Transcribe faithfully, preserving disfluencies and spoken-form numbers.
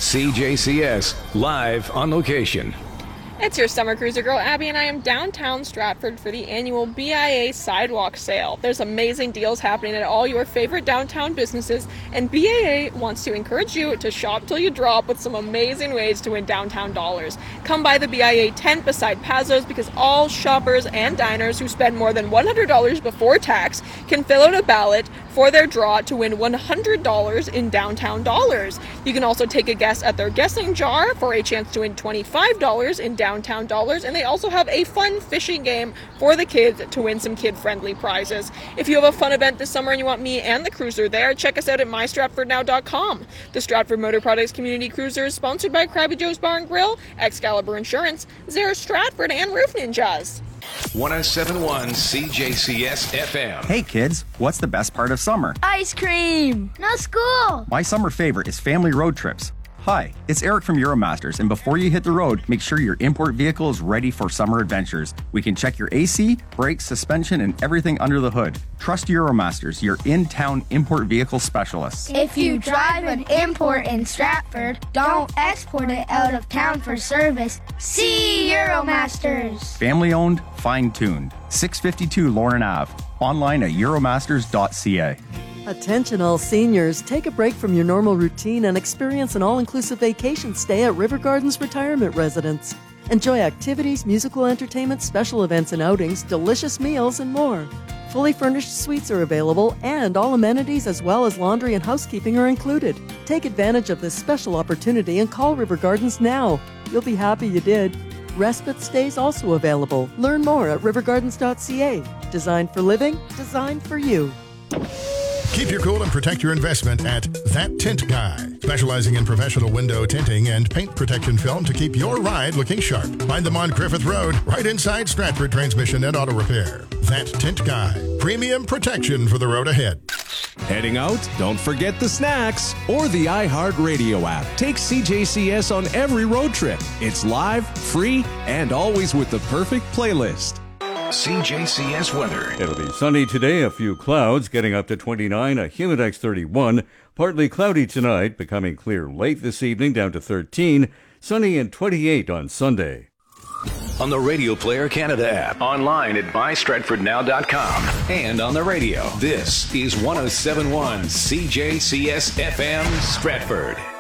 C J C S, live on location. It's your summer cruiser girl, Abby, and I am downtown Stratford for the annual B I A Sidewalk Sale. There's amazing deals happening at all your favorite downtown businesses, and B I A wants to encourage you to shop till you drop with some amazing ways to win downtown dollars. Come by the B I A tent beside Pazos because all shoppers and diners who spend more than one hundred dollars before tax can fill out a ballot for their draw to win one hundred dollars in downtown dollars. You can also take a guess at their guessing jar for a chance to win twenty-five dollars in downtown dollars, and they also have a fun fishing game for the kids to win some kid-friendly prizes. If you have a fun event this summer and you want me and the cruiser there, check us out at my stratford now dot com. The Stratford Motor Products Community Cruiser is sponsored by Krabby Joe's Bar and Grill, Excalibur Insurance, Zara Stratford, and Roof Ninjas. one oh seven point one C J C S F M. Hey kids, what's the best part of summer? Ice cream! No school! My summer favorite is family road trips. Hi, it's Eric from Euromasters, and before you hit the road, make sure your import vehicle is ready for summer adventures. We can check your A C, brakes, suspension, and everything under the hood. Trust Euromasters, your in-town import vehicle specialists. If you drive an import in Stratford, don't export it out of town for service. See Euromasters! Family-owned, fine-tuned. six fifty-two Lauren Avenue. Online at euromasters dot c a. Attention all seniors, take a break from your normal routine and experience an all-inclusive vacation stay at River Gardens Retirement Residence. Enjoy activities, musical entertainment, special events and outings, delicious meals, and more. Fully furnished suites are available, and all amenities as well as laundry and housekeeping are included. Take advantage of this special opportunity and call River Gardens now. You'll be happy you did. Respite stays also available. Learn more at river gardens dot c a. Designed for living, designed for you. Keep your cool and protect your investment at That Tint Guy, specializing in professional window tinting and paint protection film to keep your ride looking sharp. Find them on Griffith Road, right inside Stratford Transmission and Auto Repair. That Tint Guy, premium protection for the road ahead. Heading out? Don't forget the snacks or the iHeartRadio app. Take C J C S on every road trip. It's live, free, and always with the perfect playlist. C J C S weather. It'll be sunny today, a few clouds, getting up to twenty-nine, a humidex thirty-one. Partly cloudy tonight, becoming clear late this evening, down to thirteen. Sunny and twenty-eight on Sunday. On the Radio Player Canada app, online at my stratford now dot com, and on the radio. This is one oh seven point one C J C S F M Stratford.